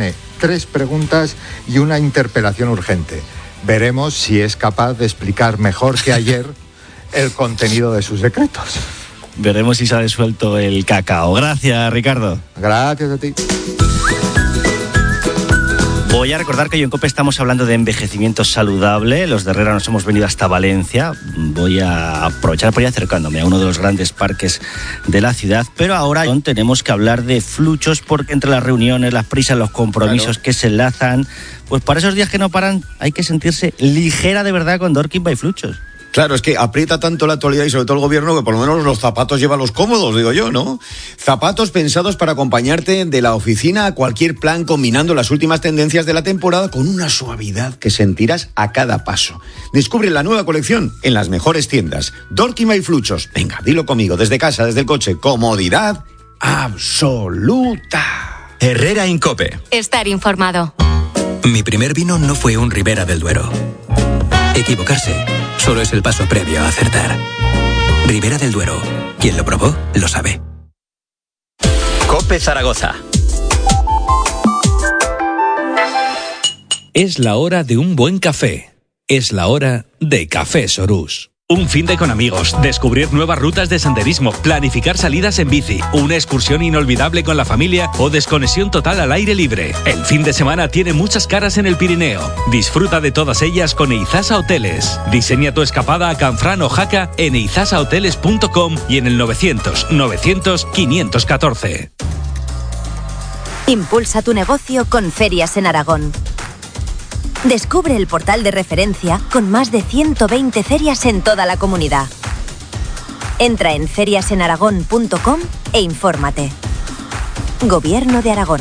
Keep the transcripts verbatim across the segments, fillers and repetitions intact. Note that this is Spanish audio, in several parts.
tiene tres preguntas y una interpelación urgente. Veremos si es capaz de explicar mejor que ayer el contenido de sus decretos. Veremos si se ha desuelto el cacao. Gracias, Ricardo. Gracias a ti. Voy a recordar que hoy en COPE estamos hablando de envejecimiento saludable. Los de Herrera nos hemos venido hasta Valencia. Voy a aprovechar por ir acercándome a uno de los grandes parques de la ciudad. Pero ahora tenemos que hablar de fluchos, porque entre las reuniones, las prisas, los compromisos claro. que se enlazan, pues para esos días que no paran hay que sentirse ligera de verdad con Dorking by Fluchos. Claro, es que aprieta tanto la actualidad y sobre todo el gobierno que por lo menos los zapatos lleva los cómodos, digo yo, ¿no? Zapatos pensados para acompañarte de la oficina a cualquier plan, combinando las últimas tendencias de la temporada con una suavidad que sentirás a cada paso. Descubre la nueva colección en las mejores tiendas. Dorking by Fluchos. Venga, dilo conmigo, desde casa, desde el coche. Comodidad absoluta. Herrera en COPE. Estar informado. Mi primer vino no fue un Ribera del Duero. Equivocarse solo es el paso previo a acertar. Ribera del Duero. Quien lo probó, lo sabe. COPE Zaragoza. Es la hora de un buen café. Es la hora de Café Sorús. Un fin de con amigos, descubrir nuevas rutas de senderismo, planificar salidas en bici, una excursión inolvidable con la familia o desconexión total al aire libre. El fin de semana tiene muchas caras en el Pirineo. Disfruta de todas ellas con Eizasa Hoteles. Diseña tu escapada a Canfrán o Jaca en eizasa hoteles punto com y en el novecientos novecientos quinientos catorce. Impulsa tu negocio con Ferias en Aragón. Descubre el portal de referencia con más de ciento veinte ferias en toda la comunidad. Entra en ferias en aragón punto com e infórmate. Gobierno de Aragón.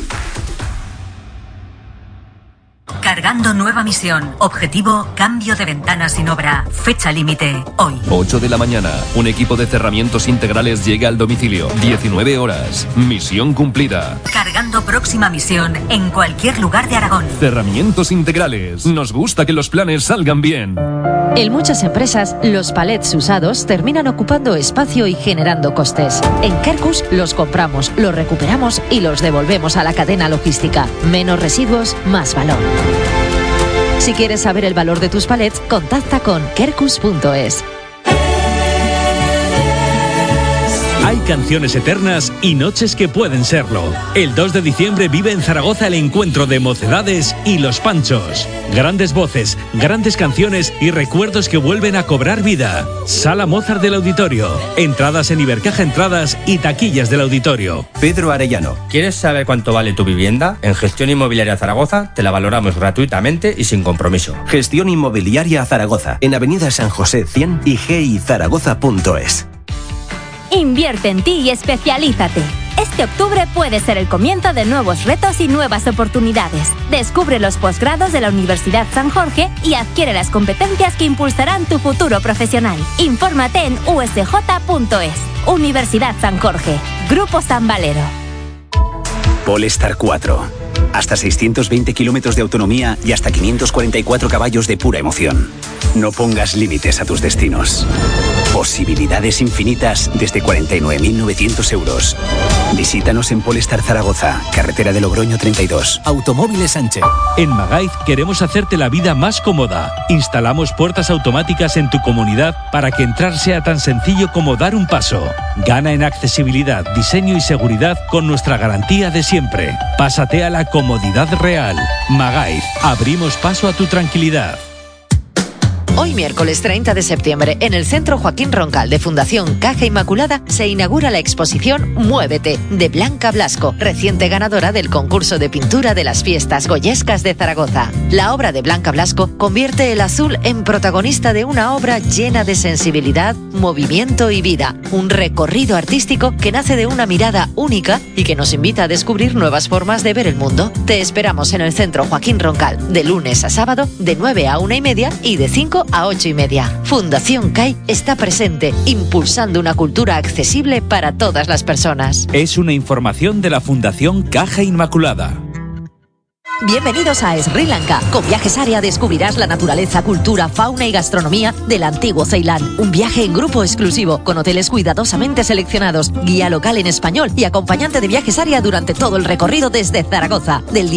Cargando nueva misión. Objetivo, cambio de ventana sin obra. Fecha límite, hoy. ocho de la mañana. Un equipo de cerramientos integrales llega al domicilio. diecinueve horas. Misión cumplida. Cargando próxima misión en cualquier lugar de Aragón. Cerramientos integrales. Nos gusta que los planes salgan bien. En muchas empresas, los palets usados terminan ocupando espacio y generando costes. En Kerkus los compramos, los recuperamos y los devolvemos a la cadena logística. Menos residuos, más valor. Si quieres saber el valor de tus palets, contacta con kerkus punto es. Hay canciones eternas y noches que pueden serlo. El dos de diciembre vive en Zaragoza el encuentro de Mocedades y Los Panchos. Grandes voces, grandes canciones y recuerdos que vuelven a cobrar vida. Sala Mozart del Auditorio. Entradas en Ibercaja Entradas y taquillas del Auditorio. Pedro Arellano. ¿Quieres saber cuánto vale tu vivienda? En Gestión Inmobiliaria Zaragoza te la valoramos gratuitamente y sin compromiso. Gestión Inmobiliaria Zaragoza. En Avenida San José cien y gizaragoza punto es. Invierte en ti y especialízate. Este octubre puede ser el comienzo de nuevos retos y nuevas oportunidades. Descubre los posgrados de la Universidad San Jorge y adquiere las competencias que impulsarán tu futuro profesional. Infórmate en u s j punto es. Universidad San Jorge. Grupo San Valero. Polestar cuatro. Hasta seiscientos veinte kilómetros de autonomía y hasta quinientos cuarenta y cuatro caballos de pura emoción. No pongas límites a tus destinos. Posibilidades infinitas desde cuarenta y nueve mil novecientos euros. Visítanos en Polestar Zaragoza, carretera de Logroño treinta y dos. Automóviles Sánchez. En Magaiz queremos hacerte la vida más cómoda. Instalamos puertas automáticas en tu comunidad para que entrar sea tan sencillo como dar un paso. Gana en accesibilidad, diseño y seguridad con nuestra garantía de siempre. Pásate a la comodidad real. Magaiz, abrimos paso a tu tranquilidad. Hoy miércoles treinta de septiembre, en el Centro Joaquín Roncal de Fundación Caja Inmaculada, se inaugura la exposición Muévete, de Blanca Blasco, reciente ganadora del concurso de pintura de las Fiestas Goyescas de Zaragoza. La obra de Blanca Blasco convierte el azul en protagonista de una obra llena de sensibilidad, movimiento y vida. Un recorrido artístico que nace de una mirada única y que nos invita a descubrir nuevas formas de ver el mundo. Te esperamos en el Centro Joaquín Roncal, de lunes a sábado, de nueve a una y media y de cinco a ocho y media. Fundación C A I está presente, impulsando una cultura accesible para todas las personas. Es una información de la Fundación Caja Inmaculada. Bienvenidos a Sri Lanka. Con Viajes Área descubrirás la naturaleza, cultura, fauna y gastronomía del antiguo Ceilán. Un viaje en grupo exclusivo, con hoteles cuidadosamente seleccionados, guía local en español y acompañante de Viajes Área durante todo el recorrido desde Zaragoza. Del